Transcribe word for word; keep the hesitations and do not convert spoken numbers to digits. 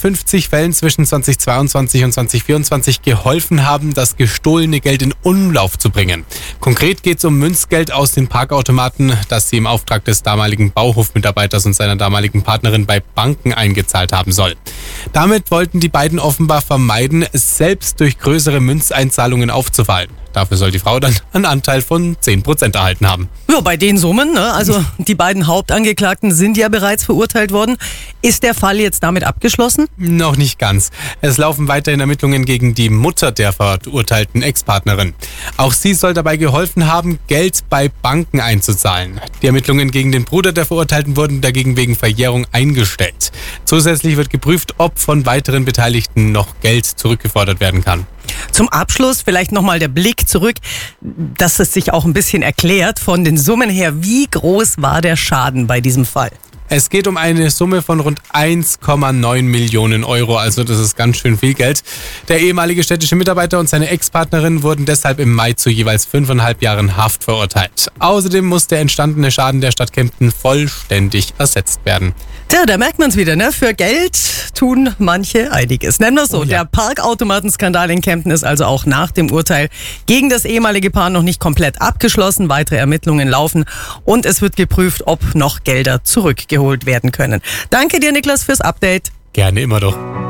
fünfzig Fällen zwischen zweitausendzweiundzwanzig und zweitausendvierundzwanzig geholfen haben, das gestohlene Geld in Umlauf zu bringen. Konkret geht es um Münzgeld aus den Parkautomaten, das sie im Auftrag des damaligen Bauhofmitarbeiters und seiner damaligen Partnerin bei Banken eingezahlt haben soll. Damit wollten die beiden offenbar vermeiden, es selbst durch größere Münzeinzahlungen aufzufallen. Dafür soll die Frau dann einen Anteil von zehn Prozent erhalten haben. Ja, bei den Summen, ne? Also die beiden Hauptangeklagten sind ja bereits verurteilt worden. Ist der Fall jetzt damit abgeschlossen? Noch nicht ganz. Es laufen weiterhin Ermittlungen gegen die Mutter der verurteilten Ex-Partnerin. Auch sie soll dabei geholfen haben, Geld bei Banken einzuzahlen. Die Ermittlungen gegen den Bruder der Verurteilten wurden dagegen wegen Verjährung eingestellt. Zusätzlich wird geprüft, ob von weiteren Beteiligten noch Geld zurückgefordert werden kann. Zum Abschluss vielleicht nochmal der Blick zurück, dass es sich auch ein bisschen erklärt von den Summen her. Wie groß war der Schaden bei diesem Fall? Es geht um eine Summe von rund eins Komma neun Millionen Euro, also das ist ganz schön viel Geld. Der ehemalige städtische Mitarbeiter und seine Ex-Partnerin wurden deshalb im Mai zu jeweils fünfeinhalb Jahren Haft verurteilt. Außerdem muss der entstandene Schaden der Stadt Kempten vollständig ersetzt werden. Tja, da merkt man es wieder, ne? Für Geld tun manche einiges. Nennen wir es so. Oh ja. Der Parkautomatenskandal in Kempten ist also auch nach dem Urteil gegen das ehemalige Paar noch nicht komplett abgeschlossen. Weitere Ermittlungen laufen und es wird geprüft, ob noch Gelder zurückgeholt werden können. Danke dir, Niklas, fürs Update. Gerne immer doch.